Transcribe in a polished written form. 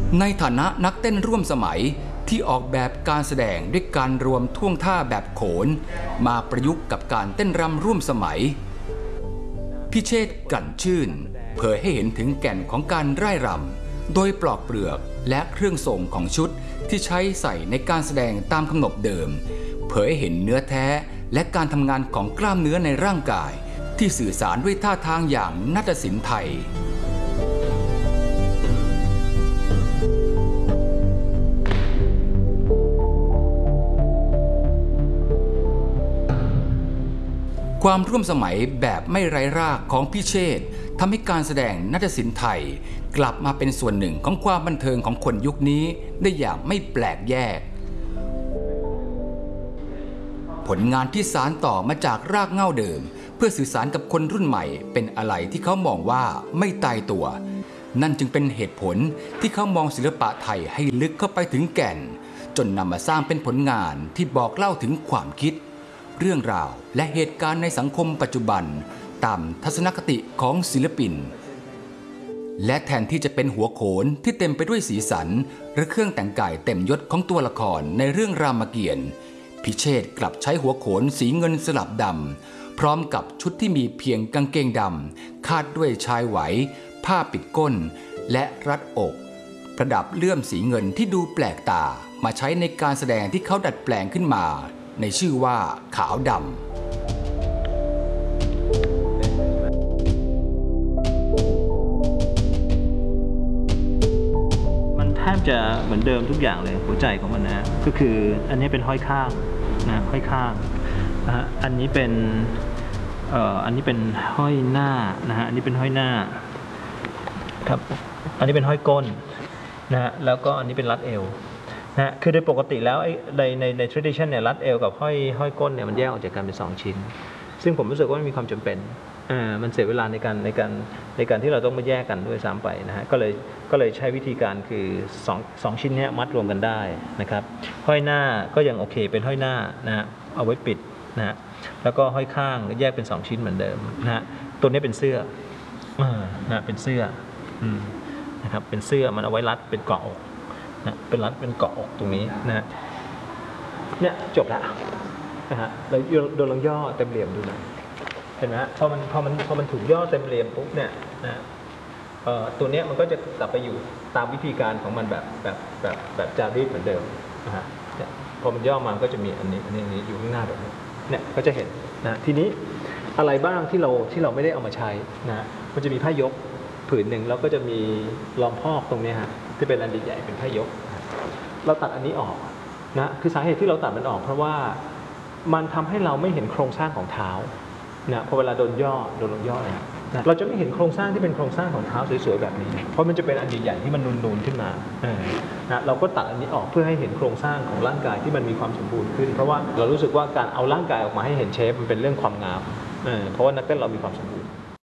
ในฐานะนักเต้นร่วมสมัยที่ออกแบบการแสดงด้วยการรวมท่วงท่าแบบโขนมาประยุกต์กับการเต้นรำร่วมสมัยพิเชษฐ์ กลั่นชื่นเผยให้เห็นถึงแก่นของการร่ายรำโดยปลอกเปลือกและเครื่องทรงของชุดที่ใช้ใส่ในการแสดงตามขนบเดิมเผยให้เห็นเนื้อแท้และการทำงานของกล้ามเนื้อในร่างกายที่สื่อสารด้วยท่าทางอย่างนาฏศิลป์ไทยความร่วมสมัยแบบไม่ไร้รากของพิเชษฐ์ทำให้การแสดงนาฏศิลป์ไทยกลับมาเป็นส่วนหนึ่งของความบันเทิงของคนยุคนี้ได้อย่างไม่แปลกแยกผลงานที่สานต่อมาจากรากเหง้าเดิมเพื่อสื่อสารกับคนรุ่นใหม่เป็นอะไรที่เขามองว่าไม่ตายตัวนั่นจึงเป็นเหตุผลที่เขามองศิลปะไทยให้ลึกเข้าไปถึงแก่นจนนำมาสร้างเป็นผลงานที่บอกเล่าถึงความคิดเรื่องราวและเหตุการณ์ในสังคมปัจจุบันตามทัศนคติของศิลปินและแทนที่จะเป็นหัวโขนที่เต็มไปด้วยสีสันหรือเครื่องแต่งกายเต็มยศของตัวละครในเรื่องรามเกียรติ์พิเชษฐ์กลับใช้หัวโขนสีเงินสลับดำพร้อมกับชุดที่มีเพียงกางเกงดำคาดด้วยชายไหวผ้าปิดก้นและรัดอกประดับเลื่อมสีเงินที่ดูแปลกตามาใช้ในการแสดงที่เขาดัดแปลงขึ้นมาในชื่อว่าขาวดำมันแทบจะเหมือนเดิมทุกอย่างเลยหัวใจของมันนะก็คืออันนี้เป็นห้อยข้างนะห้อยข้างนะฮะอันนี้เป็นห้อยหน้านะฮะอันนี้เป็นห้อยหน้าครับอันนี้เป็นห้อยก้นนะฮะแล้วก็อันนี้เป็นรัดเอวนะคือโดยปกติแล้วใน tradition เนี่ยรัดเอวกับห้อยก้นเนี่ยมันแยกออกจากกันเป็น2ชิ้นซึ่งผมรู้สึกว่ามันมีความจำเป็นมันเสียเวลาในการที่เราต้องมาแยกกันด้วยซ้ำไปนะฮะก็เลยใช้วิธีการคือ2ชิ้นนี้มัดรวมกันได้นะครับห้อยหน้าก็ยังโอเคเป็นห้อยหน้านะฮะเอาไว้ปิดนะฮะแล้วก็ห้อยข้างแยกเป็น2ชิ้นเหมือนเดิมนะฮะตัวนี้เป็นเสื้อนะเป็นเสื้อนะครับเป็นเสื้อมันเอาไว้รัดเป็นเกาะอกนะเป็นรัดเป็นเกาะอกตรงนี้นะเนี่ยจบแล้วนะฮะเราโดนลองย่อเต็มเหลี่ยมดูหน่อยเห็นไหมพอมันถูกย่อเต็มเหลี่ยมปุ๊บเนี่ยนะตัวนี้มันก็จะกลับไปอยู่ตามวิธีการของมันแบบจารีตเหมือนเดิมนะฮะเนี่ยพอมันย่อมาก็จะมีอันนี้อยู่ข้างหน้าแบบนี้เนี่ยก็จะเห็นนะทีนี้อะไรบ้างที่เราไม่ได้เอามาใช้นะมันจะมีผ้ายกผืนหนึ่งแล้วก็จะมีรองพอกตรงนี้ฮะที่เป็นอันใหญ่เป็นผ้ายกเราตัดอันนี้ออกนะคือสาเหตุที่เราตัดมันออกเพราะว่ามันทำให้เราไม่เห็นโครงสร้างของเท้านะพอเวลาโดนลงย่อนะเราจะไม่เห็นโครงสร้างที่เป็นโครงสร้างของเท้าสวยๆแบบนี้เพราะมันจะเป็นอันใหญ่ๆที่มันนูนๆขึ้นมานะเราก็ตัดอันนี้ออกเพื่อให้เห็นโครงสร้างของร่างกายที่มันมีความสมบูรณ์ขึ้นเพราะว่าเรารู้สึกว่าการเอาร่างกายออกมาให้เห็นเชฟมันเป็นเรื่องความงามเพราะว่านักเต้นเรามีความสมบูรณ์